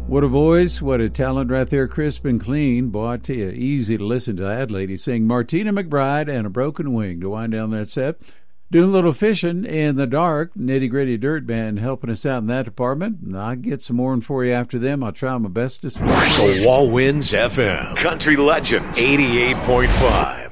What a voice, what a talent right there, crisp and clean. Boy, I tell you, easy to listen to that lady sing Martina McBride and A Broken Wing to wind down that set. Doing a little fishing in the dark, Nitty Gritty Dirt Band helping us out in that department. I'll get some more for you after them. I'll try my bestest. The Wall Winds FM, Country Legends, 88.5.